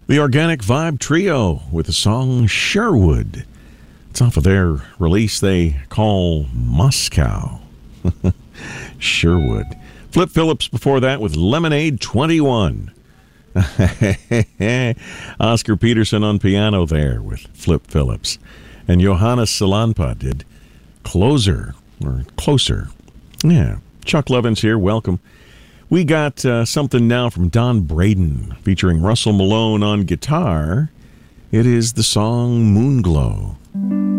The Organic Vibe Trio with the song Sherwood. It's off of their release they call Moscow. Sherwood. Flip Phillips before that with Lemonade 21. Oscar Peterson on piano there with Flip Phillips. And Johannes Salanpa did Closer. Yeah. Chuck Levins here. Welcome. We got something now from Don Braden featuring Russell Malone on guitar. It is the song Moonglow.